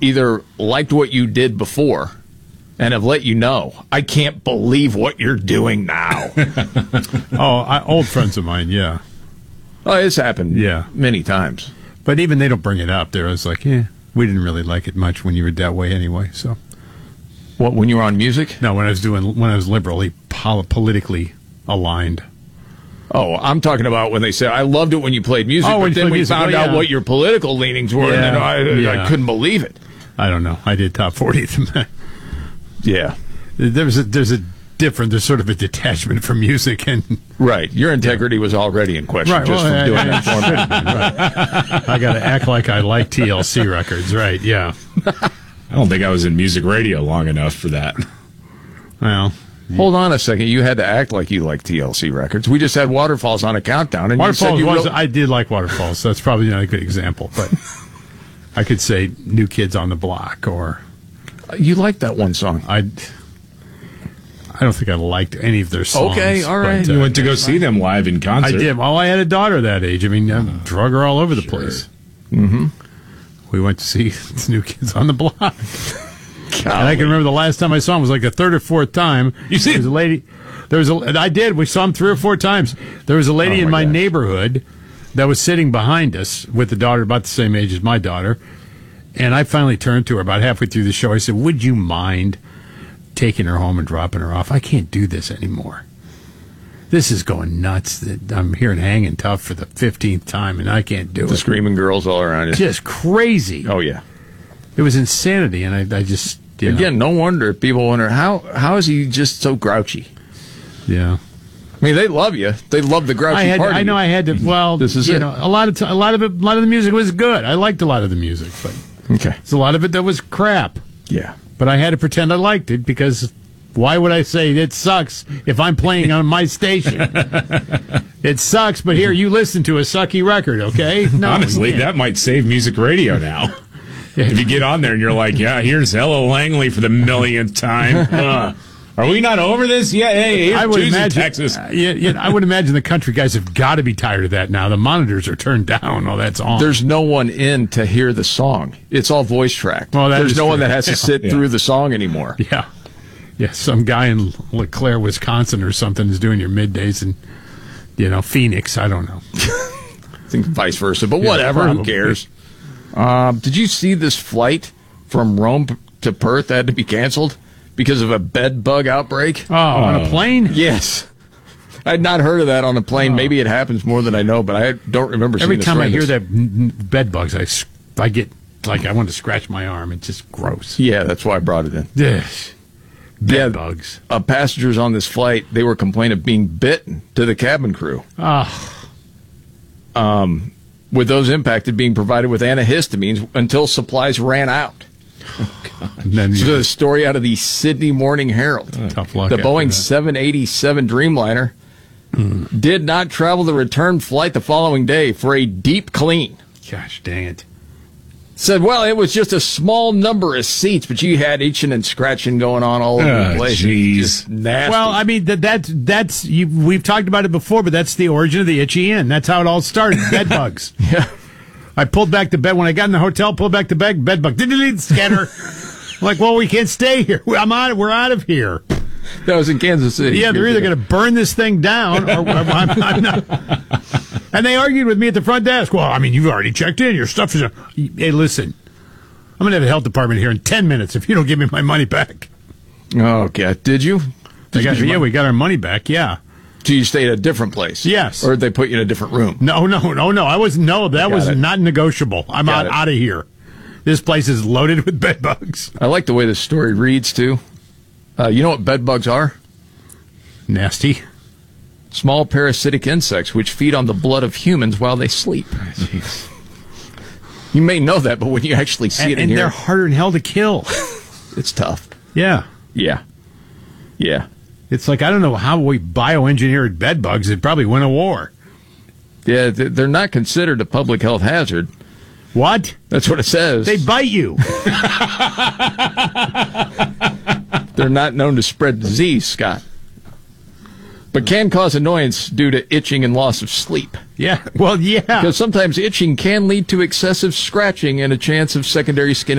either liked what you did before and have let you know, I can't believe what you're doing now. Old friends of mine, yeah. Oh, it's happened many times. But even they don't bring it up. They're always like, we didn't really like it much when you were that way anyway. So, what, when you were on music? No, when I was liberally politically aligned. Oh, I'm talking about when they say, I loved it when you played music, but then we found out what your political leanings were, and then I couldn't believe it. I don't know. I did top 40. Yeah. There's sort of a detachment from music. And right. Your integrity was already in question from doing that for me. Right. I got to act like I like TLC records, right, yeah. I don't think I was in music radio long enough for that. Well... Hold on a second. You had to act like you like TLC records. We just had Waterfalls on a countdown. And Waterfalls I did like Waterfalls. That's probably not a good example, but I could say New Kids on the Block or... You liked that one song. I don't think I liked any of their songs. Okay, all right. You went to go see them live in concert. I did. Well, I had a daughter that age. I mean, I drug her all over the place. Mm-hmm. We went to see New Kids on the Block. And I can remember the last time I saw him was like the third or fourth time. You see, there was a lady. I did. We saw him 3 or 4 times. There was a lady in my neighborhood that was sitting behind us with a daughter about the same age as my daughter. And I finally turned to her about halfway through the show. I said, "Would you mind taking her home and dropping her off? I can't do this anymore. This is going nuts. I'm hearing Hanging Tough for the 15th time, and I can't do it." The screaming girls all around you. Just crazy. Oh, yeah. It was insanity, and I just... Again, no wonder people wonder, how is he just so grouchy? Yeah. I mean, they love you. They love the grouchy part. I know I had to... Well, this is a lot of the music was good. I liked a lot of the music, but... Okay. There's a lot of it that was crap. Yeah. But I had to pretend I liked it because why would I say it sucks if I'm playing on my station? It sucks, but here, you listen to a sucky record, okay? No, honestly, that might save music radio now. If you get on there and you're like, here's Hello Langley for the millionth time. Are we not over this? Yeah, hey, I would imagine, Texas. I would imagine the country guys have got to be tired of that now. The monitors are turned down. Oh, that's on. There's no one in to hear the song. It's all voice tracked. Well, there's no one that has to sit through the song anymore. Yeah. Yeah, some guy in LeClaire, Wisconsin or something is doing your middays in, Phoenix. I don't know. I think vice versa, but whatever. Who cares? Did you see this flight from Rome to Perth that had to be canceled because of a bed bug outbreak? Oh, on a plane? Yes. I had not heard of that on a plane. Maybe it happens more than I know, but I don't remember seeing this. Every time I hear horrendous. that bed bugs, I get like I want to scratch my arm. It's just gross. Yeah, that's why I brought it in. Bed bugs. Passengers on this flight, they were complaining of being bitten to the cabin crew. With those impacted being provided with antihistamines until supplies ran out. And then so the story out of the Sydney Morning Herald. Tough luck. The Boeing 787 Dreamliner did not travel the return flight the following day for a deep clean. Gosh dang it. Said, well, it was just a small number of seats, but you had itching and scratching going on all over the place. Jeez. Nasty. Well, I mean, that's we've talked about it before, but that's the origin of the itchy inn. That's how it all started, bed bugs. Yeah. I pulled back the bed. When I got in the hotel, pulled back the bed bug. Scatter. Like, well, we can't stay here. We're out of here. That was in Kansas City. Yeah, they're either going to burn this thing down or I'm not. And they argued with me at the front desk. Well, I mean, you've already checked in. Your stuff is... Hey, listen. I'm going to have a health department here in 10 minutes if you don't give me my money back. Okay. Did you? We got our money back, yeah. So you stayed at a different place? Yes. Or did they put you in a different room? No. That was not negotiable. I'm out of here. This place is loaded with bed bugs. I like the way the story reads, too. You know what bed bugs are? Nasty. Small parasitic insects which feed on the blood of humans while they sleep. You may know that, but when you actually see it in here... And they're harder than hell to kill. It's tough. Yeah. Yeah. It's like, I don't know how we bioengineered bed bugs. It'd probably win a war. Yeah, they're not considered a public health hazard. What? That's what it says. They bite you. They're not known to spread disease, Scott. But can cause annoyance due to itching and loss of sleep. Yeah, well, yeah. Because sometimes itching can lead to excessive scratching and a chance of secondary skin